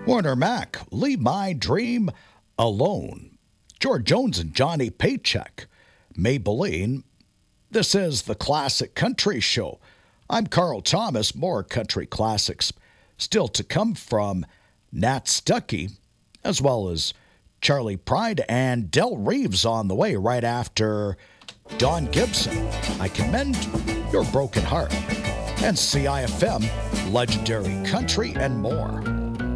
Warner Mac, Leave My Dream Alone. George Jones and Johnny Paycheck. Maybelline. This is the Classic Country Show. I'm Carl Thomas. More country classics still to come from Nat Stuckey, as well as Charlie Pride and Del Reeves on the way right after Don Gibson. I Commend Your Broken Heart. And CIFM, Legendary Country, and more.